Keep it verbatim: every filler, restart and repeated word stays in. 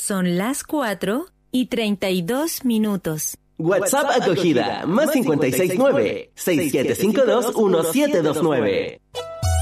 Son las cuatro y treinta y dos minutos. WhatsApp acogida, más cincuenta y seis nueve, seis siete cinco dos, uno siete dos nueve.